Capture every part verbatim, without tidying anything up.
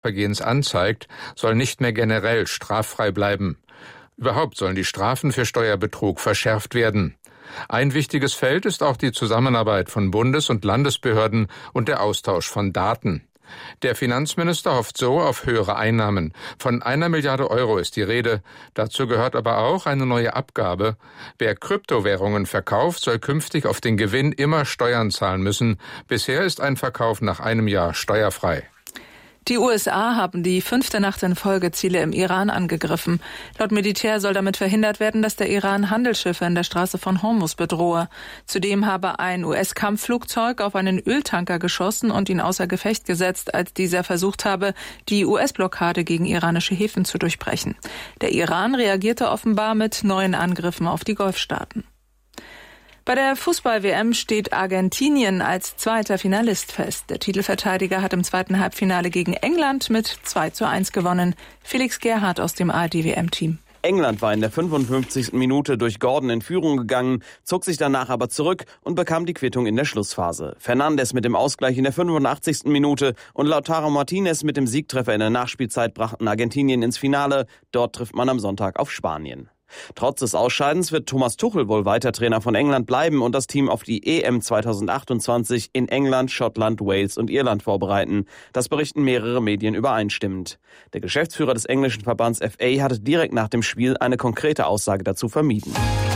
Vergehens anzeigt, soll nicht mehr generell straffrei bleiben. Überhaupt sollen die Strafen für Steuerbetrug verschärft werden. Ein wichtiges Feld ist auch die Zusammenarbeit von Bundes- und Landesbehörden und der Austausch von Daten. Der Finanzminister hofft so auf höhere Einnahmen. Von einer Milliarde Euro ist die Rede. Dazu gehört aber auch eine neue Abgabe. Wer Kryptowährungen verkauft, soll künftig auf den Gewinn immer Steuern zahlen müssen. Bisher ist ein Verkauf nach einem Jahr steuerfrei. Die U S A haben die fünfte Nacht in Folge Ziele im Iran angegriffen. Laut Militär soll damit verhindert werden, dass der Iran Handelsschiffe in der Straße von Hormuz bedrohe. Zudem habe ein U S-Kampfflugzeug auf einen Öltanker geschossen und ihn außer Gefecht gesetzt, als dieser versucht habe, die U S-Blockade gegen iranische Häfen zu durchbrechen. Der Iran reagierte offenbar mit neuen Angriffen auf die Golfstaaten. Bei der Fußball-W M steht Argentinien als zweiter Finalist fest. Der Titelverteidiger hat im zweiten Halbfinale gegen England mit zwei zu eins gewonnen. Felix Gerhardt aus dem A R D-W M-Team. England war in der fünfundfünfzigsten Minute durch Gordon in Führung gegangen, zog sich danach aber zurück und bekam die Quittung in der Schlussphase. Fernandes mit dem Ausgleich in der fünfundachtzigsten Minute und Lautaro Martinez mit dem Siegtreffer in der Nachspielzeit brachten Argentinien ins Finale. Dort trifft man am Sonntag auf Spanien. Trotz des Ausscheidens wird Thomas Tuchel wohl weiter Trainer von England bleiben und das Team auf die E M zweitausendachtundzwanzig in England, Schottland, Wales und Irland vorbereiten. Das berichten mehrere Medien übereinstimmend. Der Geschäftsführer des englischen Verbands F A hatte direkt nach dem Spiel eine konkrete Aussage dazu vermieden.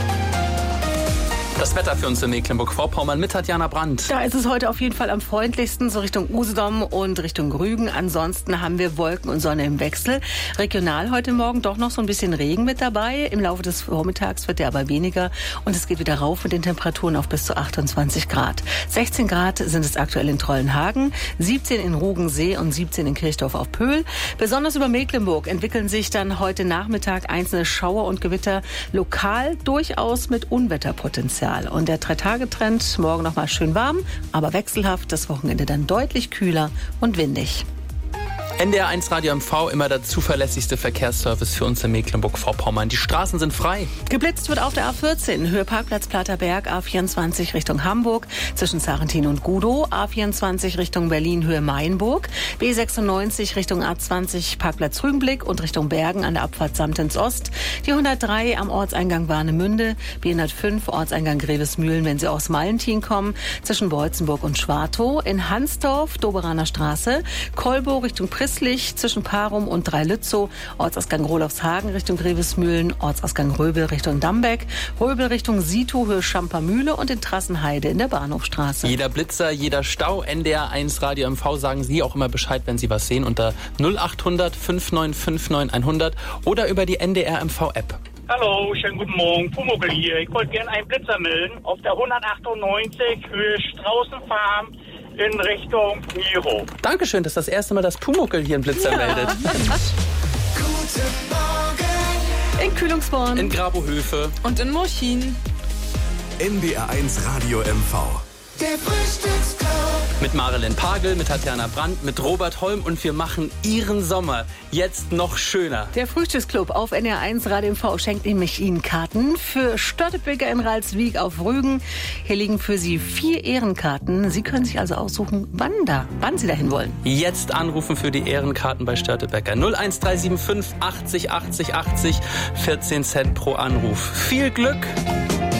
Das Wetter für uns in Mecklenburg-Vorpommern mit Tatjana Brandt. Da ist es heute auf jeden Fall am freundlichsten, so Richtung Usedom und Richtung Rügen. Ansonsten haben wir Wolken und Sonne im Wechsel. Regional heute Morgen doch noch so ein bisschen Regen mit dabei. Im Laufe des Vormittags wird der aber weniger und es geht wieder rauf mit den Temperaturen auf bis zu achtundzwanzig Grad. sechzehn Grad sind es aktuell in Trollenhagen, siebzehn in Rugensee und siebzehn in Kirchdorf auf Pöhl. Besonders über Mecklenburg entwickeln sich dann heute Nachmittag einzelne Schauer und Gewitter, lokal durchaus mit Unwetterpotenzial. Und der Drei-Tage-Trend, morgen noch mal schön warm, aber wechselhaft, das Wochenende dann deutlich kühler und windig. N D R eins Radio M V, immer der zuverlässigste Verkehrsservice für uns in Mecklenburg-Vorpommern. Die Straßen sind frei. Geblitzt wird auf der A vierzehn, Höhe Parkplatz Platterberg, A vierundzwanzig Richtung Hamburg, zwischen Sarrentin und Gudow, A vierundzwanzig Richtung Berlin, Höhe Mainburg, B sechsundneunzig Richtung A zwanzig, Parkplatz Rügenblick und Richtung Bergen an der Abfahrt Samtens Ost, die hundertdrei am Ortseingang Warnemünde, B hundertfünf Ortseingang Grevesmühlen, wenn Sie aus Mallentin kommen, zwischen Beutzenburg und Schwartow, in Hansdorf, Doberaner Straße, Kolbo Richtung Prisslich, zwischen Parum und Dreilützow, Ortsausgang Rolofshagen Richtung Grevesmühlen, Ortsausgang Röbel Richtung Dambeck, Röbel Richtung Situ, Höhe Schampermühle und in Trassenheide in der Bahnhofstraße. Jeder Blitzer, jeder Stau, N D R eins Radio M V, sagen Sie auch immer Bescheid, wenn Sie was sehen, unter null achthundert fünfundneunzig fünfundneunzig hundert oder über die N D R M V App. Hallo, schönen guten Morgen, Pumuckl hier. Ich wollte gerne einen Blitzer melden auf der hundertachtundneunzig Höhe Straußenfarm in Richtung Miro. Dankeschön, das ist das erste Mal, dass Pumuckl hier einen Blitzer ja. meldet. Guten Morgen. In Kühlungsborn. In Grabohöfe. Und in Murchin. N D R eins Radio M V. Der Frühstücksclub. Mit Marilyn Pagel, mit Tatjana Brandt, mit Robert Holm und wir machen Ihren Sommer jetzt noch schöner. Der Frühstücksclub auf N D R eins Radio M V schenkt nämlich Ihnen Karten für Störtebeker in Ralswiek auf Rügen. Hier liegen für Sie vier Ehrenkarten. Sie können sich also aussuchen, wann da, wann Sie dahin wollen. Jetzt anrufen für die Ehrenkarten bei Störtebeker. null eins drei sieben fünf achtzig achtzig achtzig, vierzehn Cent pro Anruf. Viel Glück!